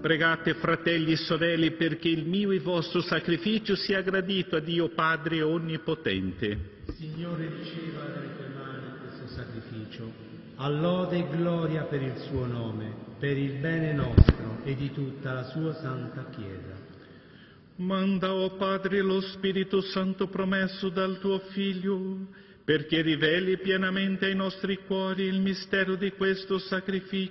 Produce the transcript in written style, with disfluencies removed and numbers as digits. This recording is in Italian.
Pregate, fratelli e sorelle, perché il mio e vostro sacrificio sia gradito a Dio Padre Onnipotente. Signore, riceva dalle tue mani questo sacrificio, a lode e gloria per il suo nome, per il bene nostro e di tutta la sua santa Chiesa. Manda, o Padre, lo Spirito Santo promesso dal tuo Figlio, perché riveli pienamente ai nostri cuori il mistero di questo sacrificio